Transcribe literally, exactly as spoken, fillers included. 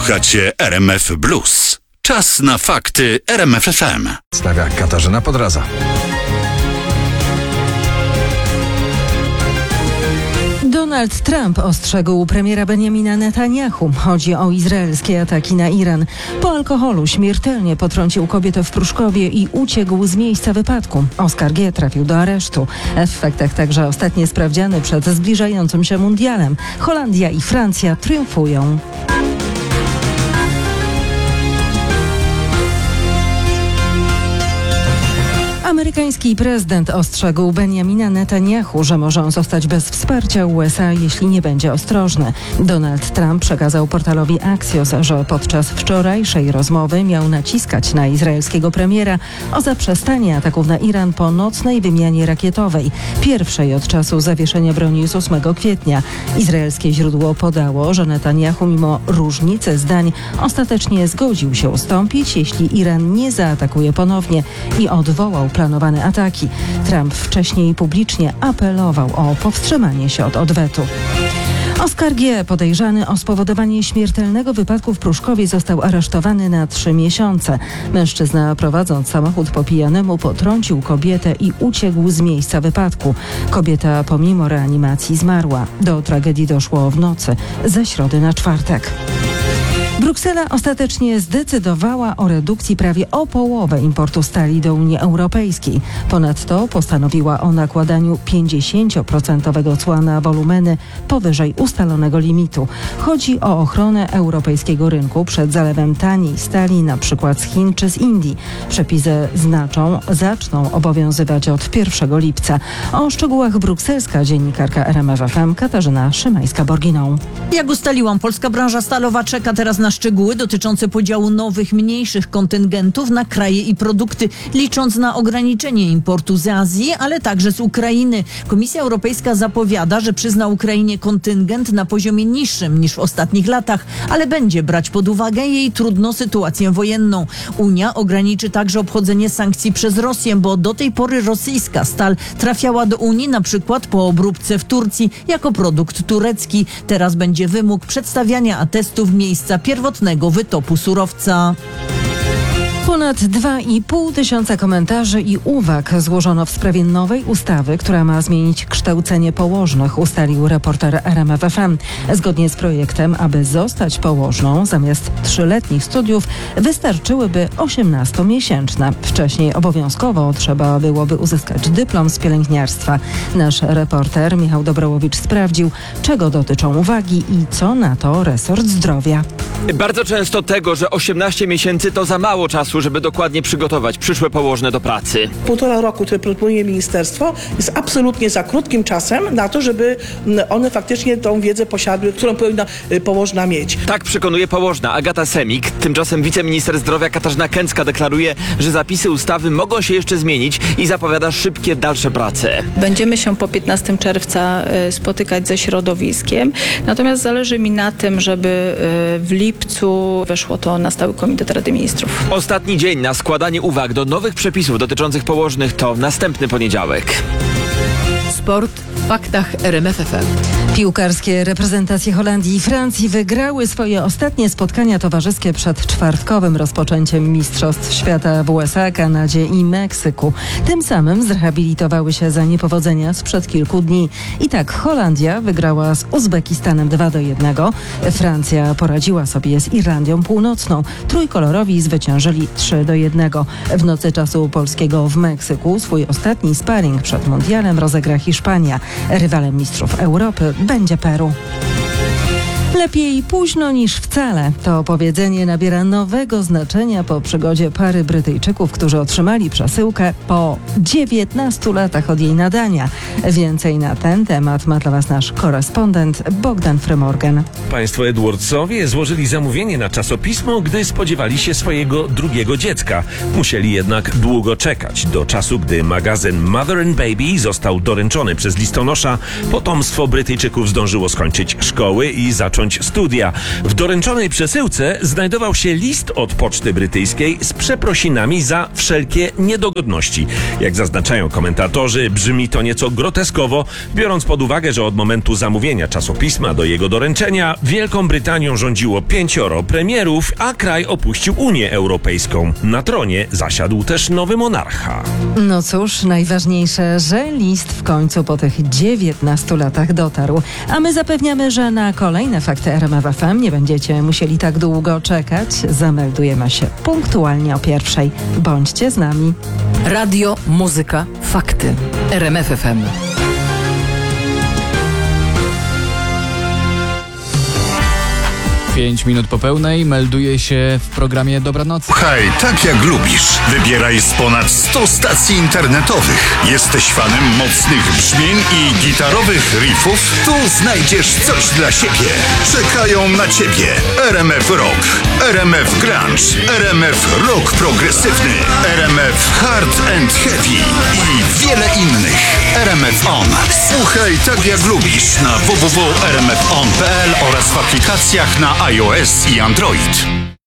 Słuchacie R M F Blues. Czas na fakty R M F F M. Stawia Katarzyna Podradza. Donald Trump ostrzegł premiera Benjamina Netanyahu. Chodzi o izraelskie ataki na Iran. Po alkoholu śmiertelnie potrącił kobietę w Pruszkowie i uciekł z miejsca wypadku. Oskar G. trafił do aresztu. W faktach także ostatnie sprawdziany przed zbliżającym się mundialem. Holandia i Francja triumfują. Amerykański prezydent ostrzegł Benjamina Netanyahu, że może on zostać bez wsparcia U S A, jeśli nie będzie ostrożny. Donald Trump przekazał portalowi Axios, że podczas wczorajszej rozmowy miał naciskać na izraelskiego premiera o zaprzestanie ataków na Iran po nocnej wymianie rakietowej, pierwszej od czasu zawieszenia broni z ósmego kwietnia. Izraelskie źródło podało, że Netanyahu mimo różnicy zdań ostatecznie zgodził się ustąpić, jeśli Iran nie zaatakuje ponownie i odwołał planowane ataki. Trump wcześniej publicznie apelował o powstrzymanie się od odwetu. Oskar G., podejrzany o spowodowanie śmiertelnego wypadku w Pruszkowie, został aresztowany na trzy miesiące. Mężczyzna, prowadząc samochód po pijanemu, potrącił kobietę i uciekł z miejsca wypadku. Kobieta pomimo reanimacji zmarła. Do tragedii doszło w nocy ze środy na czwartek. Bruksela ostatecznie zdecydowała o redukcji prawie o połowę importu stali do Unii Europejskiej. Ponadto postanowiła o nakładaniu pięćdziesięcioprocentowego cła na wolumeny powyżej ustalonego limitu. Chodzi o ochronę europejskiego rynku przed zalewem taniej stali, np. z Chin czy z Indii. Przepisy znaczą, zaczną obowiązywać od pierwszego lipca. O szczegółach brukselska dziennikarka R M F F M Katarzyna Szymańska-Borginą. Jak ustaliłam, polska branża stalowa czeka teraz na szczegóły dotyczące podziału nowych, mniejszych kontyngentów na kraje i produkty, licząc na ograniczenie importu z Azji, ale także z Ukrainy. Komisja Europejska zapowiada, że przyzna Ukrainie kontyngent na poziomie niższym niż w ostatnich latach, ale będzie brać pod uwagę jej trudną sytuację wojenną. Unia ograniczy także obchodzenie sankcji przez Rosję, bo do tej pory rosyjska stal trafiała do Unii na przykład po obróbce w Turcji jako produkt turecki. Teraz będzie wymóg przedstawiania atestów miejsca pierwotnego wytopu surowca. Ponad dwa i pół tysiąca komentarzy i uwag złożono w sprawie nowej ustawy, która ma zmienić kształcenie położnych, ustalił reporter R M F F M. Zgodnie z projektem, aby zostać położną, zamiast trzyletnich studiów wystarczyłyby osiemnastomiesięczne. Wcześniej obowiązkowo trzeba byłoby uzyskać dyplom z pielęgniarstwa. Nasz reporter Michał Dobrołowicz sprawdził, czego dotyczą uwagi i co na to resort zdrowia. Bardzo często tego, że osiemnaście miesięcy to za mało czasu, żeby dokładnie przygotować przyszłe położne do pracy. Półtora roku, które proponuje ministerstwo, jest absolutnie za krótkim czasem na to, żeby one faktycznie tą wiedzę posiadły, którą powinna położna mieć. Tak przekonuje położna Agata Semik. Tymczasem wiceminister zdrowia Katarzyna Kęcka deklaruje, że zapisy ustawy mogą się jeszcze zmienić i zapowiada szybkie dalsze prace. Będziemy się po piętnastego czerwca spotykać ze środowiskiem, natomiast zależy mi na tym, żeby w lipcu weszło to na stały komitet Rady Ministrów. Ostatni dzień na składanie uwag do nowych przepisów dotyczących położnych to następny poniedziałek. Sport w faktach R M F F M. Piłkarskie reprezentacje Holandii i Francji wygrały swoje ostatnie spotkania towarzyskie przed czwartkowym rozpoczęciem Mistrzostw Świata w U S A, Kanadzie i Meksyku. Tym samym zrehabilitowały się za niepowodzenia sprzed kilku dni. I tak Holandia wygrała z Uzbekistanem dwa do jednego. Francja poradziła sobie z Irlandią Północną. Trójkolorowi zwyciężyli trzy do jednego. W nocy czasu polskiego w Meksyku swój ostatni sparring przed mundialem rozegra Hiszpania. Rywalem mistrzów Europy będzie Peru. Lepiej późno niż wcale. To powiedzenie nabiera nowego znaczenia po przygodzie pary Brytyjczyków, którzy otrzymali przesyłkę po dziewiętnastu latach od jej nadania. Więcej na ten temat ma dla Was nasz korespondent Bogdan Frymorgan. Państwo Edwardsowie złożyli zamówienie na czasopismo, gdy spodziewali się swojego drugiego dziecka. Musieli jednak długo czekać, do czasu, gdy magazyn Mother and Baby został doręczony przez listonosza. Potomstwo Brytyjczyków zdążyło skończyć szkoły i zacząć ominąć studia. W doręczonej przesyłce znajdował się list od Poczty Brytyjskiej z przeprosinami za wszelkie niedogodności. Jak zaznaczają komentatorzy, brzmi to nieco groteskowo, biorąc pod uwagę, że od momentu zamówienia czasopisma do jego doręczenia Wielką Brytanią rządziło pięcioro premierów, a kraj opuścił Unię Europejską. Na tronie zasiadł też nowy monarcha. No cóż, najważniejsze, że list w końcu po tych dziewiętnastu latach dotarł. A my zapewniamy, że na kolejne fakty R M F F M nie będziecie musieli tak długo czekać. Zameldujemy się punktualnie o pierwszej. Bądźcie z nami. Radio, muzyka, fakty. R M F F M. Pięć minut po pełnej melduje się w programie Dobranoc. Słuchaj tak jak lubisz. Wybieraj z ponad stu stacji internetowych. Jesteś fanem mocnych brzmień i gitarowych riffów? Tu znajdziesz coś dla siebie. Czekają na ciebie R M F Rock, R M F Grunge, R M F Rock Progresywny, R M F Hard and Heavy i wiele innych. R M F On. Słuchaj tak jak lubisz na w w w kropka r m f on kropka p l oraz w aplikacjach na iOS i Android.